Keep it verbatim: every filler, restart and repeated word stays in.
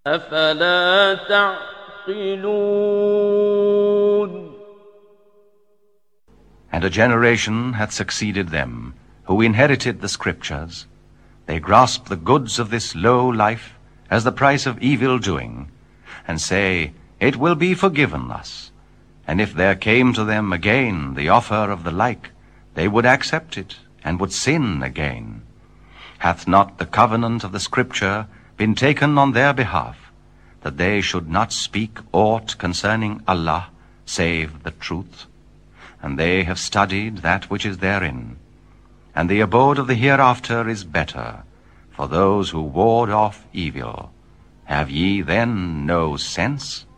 أفلا تعقلون. And a generation hath succeeded them, who inherited the Scriptures. They grasp the goods of this low life as the price of evil doing, and say, It will be forgiven us. And if there came to them again the offer of the like, they would accept it, and would sin again. Hath not the covenant of the Scripture been taken on their behalf, that they should not speak aught concerning Allah, save the truth? And they have studied that which is therein. And the abode of the hereafter is better, for those who ward off evil. Have ye then no sense?